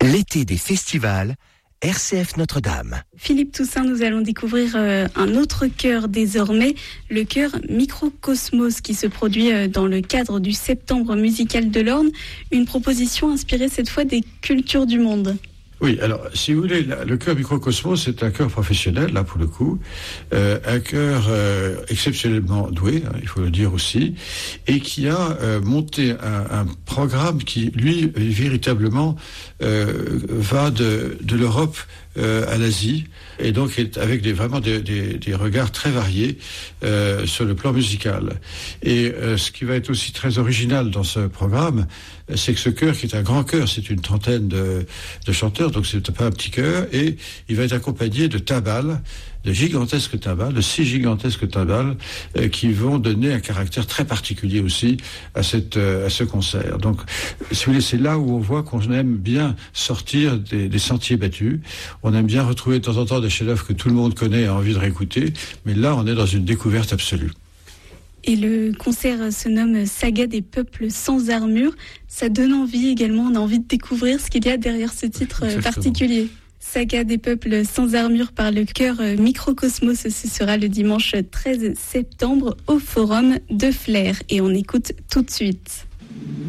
L'été des festivals, RCF Notre-Dame. Philippe Toussaint, nous allons découvrir un autre chœur désormais, le chœur Microcosmos qui se produit dans le cadre du Septembre musical de l'Orne, une proposition inspirée cette fois des cultures du monde. Oui, alors, si vous voulez, le chœur Microcosmos, c'est un chœur professionnel, là, pour le coup. Un chœur exceptionnellement doué, hein, il faut le dire aussi, et qui a monté un programme qui, lui, véritablement, va de l'Europe à l'Asie, et donc avec vraiment des regards très variés sur le plan musical. Et ce qui va être aussi très original dans ce programme, c'est que ce chœur, qui est un grand chœur, c'est une trentaine de chanteurs, donc c'est pas un petit chœur, et il va être accompagné de timbales, de gigantesques timbales, de 6 gigantesques timbales, qui vont donner un caractère très particulier aussi à ce concert. Donc, si vous voulez, c'est là où on voit qu'on aime bien sortir des sentiers battus. On aime bien retrouver de temps en temps des chefs-d'œuvre que tout le monde connaît et a envie de réécouter, mais là, on est dans une découverte absolue. Et le concert se nomme Saga des peuples sans armure. Ça donne envie également, on a envie de découvrir ce qu'il y a derrière ce titre particulier. Saga des peuples sans armure par le chœur Microcosmos, ce sera le dimanche 13 septembre au Forum de Flers. Et on écoute tout de suite.